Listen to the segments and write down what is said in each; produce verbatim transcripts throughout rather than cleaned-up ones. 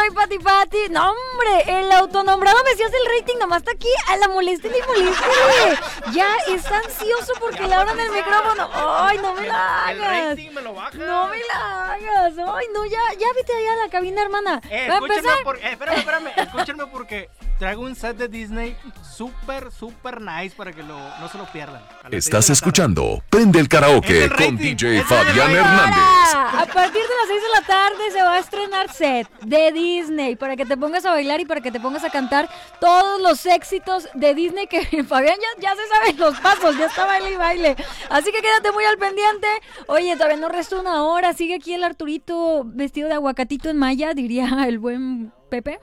soy Pati Pati. No, hombre, el autonombrado Mesías del rating nomás está aquí. A la molestia y molestia. Ya está ansioso porque le abran el micrófono. Ay, no me la hagas. El rating me lo baja. No me la hagas. Ay, no, ya, ya vete allá a la cabina, hermana. Eh, ¿Va a escúchenme, empezar? por, eh, espérame, espérame, escúchenme porque traigo un set de Disney súper, súper nice para que lo, no se lo pierdan. Estás escuchando Prende el Karaoke con D J Fabián Hernández. A partir de las seis de la tarde se va a estrenar set de Disney para que te pongas a bailar y para que te pongas a cantar todos los éxitos de Disney que Fabián ya, ya se sabe los pasos, ya está baile y baile. Así que quédate muy al pendiente. Oye, todavía no resta una hora, sigue aquí el Arturito vestido de aguacatito en malla, diría el buen Pepe.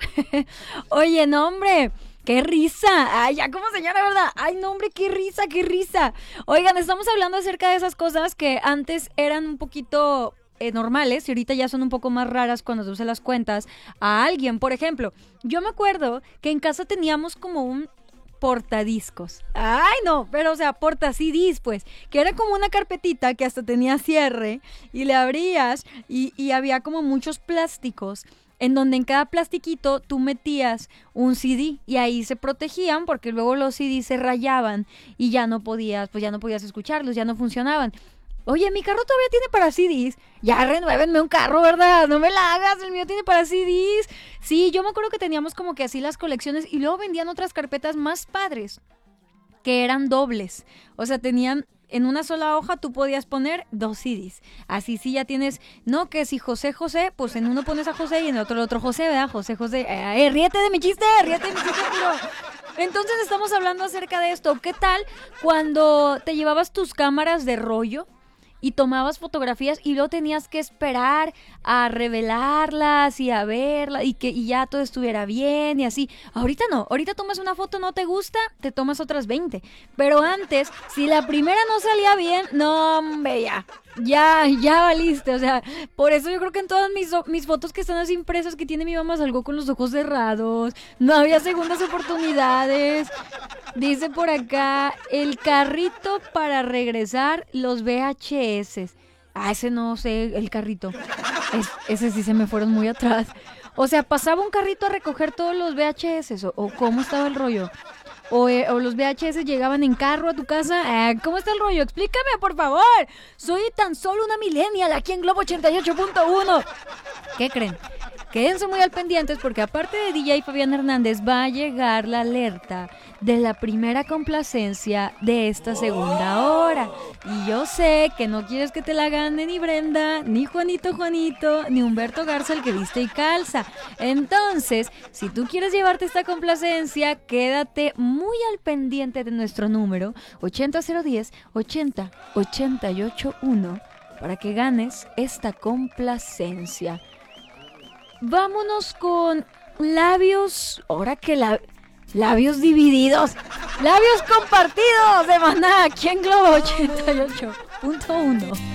Oye, no, hombre. ¡Qué risa! ¡Ay, ya como señora, ¿verdad? ¡Ay, no, hombre, qué risa, qué risa! Oigan, estamos hablando acerca de esas cosas que antes eran un poquito eh, normales y ahorita ya son un poco más raras cuando tú se las cuentas a alguien. Por ejemplo, yo me acuerdo que en casa teníamos como un portadiscos. Ay, no, pero o sea, porta C Ds, pues, que era como una carpetita que hasta tenía cierre y le abrías y, y había como muchos plásticos en donde en cada plastiquito tú metías un C D y ahí se protegían porque luego los C Ds se rayaban y ya no podías, pues ya no podías escucharlos, ya no funcionaban. Oye, mi carro todavía tiene para C Ds. Ya renuévenme un carro, ¿verdad? No me la hagas, el mío tiene para C Ds. Sí, yo me acuerdo que teníamos como que así las colecciones y luego vendían otras carpetas más padres que eran dobles. O sea, tenían en una sola hoja tú podías poner dos C Ds. Así sí ya tienes, no, que si José José, pues en uno pones a José y en el otro el otro José, ¿verdad? José José, eh, eh, ríete de mi chiste, ríete de mi chiste, pero... Entonces estamos hablando acerca de esto. ¿Qué tal cuando te llevabas tus cámaras de rollo y tomabas fotografías y luego tenías que esperar a revelarlas y a verlas y que y ya todo estuviera bien y así? Ahorita no, ahorita tomas una foto, no te gusta, te tomas otras veinte. Pero antes, si la primera no salía bien, no, hombre, ya, ya, ya valiste. O sea, por eso yo creo que en todas mis, mis fotos que están así impresas que tiene mi mamá salgo con los ojos cerrados, no había segundas oportunidades. Dice por acá, el carrito para regresar los V H S. Ah, ese no sé, el carrito. Es, ese sí se me fueron muy atrás. O sea, pasaba un carrito a recoger todos los V H S, o, o cómo estaba el rollo. O, eh, o los V H S llegaban en carro a tu casa. Ah, ¿cómo está el rollo? Explícame, por favor. Soy tan solo una millennial aquí en Globo ochenta y ocho punto uno. ¿Qué creen? Quédense muy al pendientes porque aparte de D J Fabián Hernández va a llegar la alerta de la primera complacencia de esta segunda hora. Y yo sé que no quieres que te la gane ni Brenda, ni Juanito Juanito, ni Humberto Garza, el que viste y calza. Entonces, si tú quieres llevarte esta complacencia, quédate muy al pendiente de nuestro número ochenta cero diez ochenta ochenta y ocho uno para que ganes esta complacencia. Vámonos con labios, ahora que la, labios divididos, labios compartidos de Maná, aquí en Globo ochenta y ocho punto uno.